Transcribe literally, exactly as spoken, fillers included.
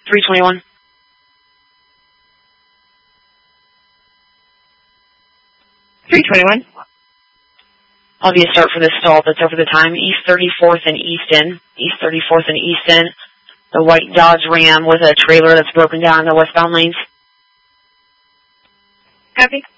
three twenty-one. three twenty-one. I'll be a start for this stall that's over the time. East thirty-fourth and Easton. East thirty-fourth and Easton. The white Dodge Ram with a trailer that's broken down in the westbound lanes. Copy.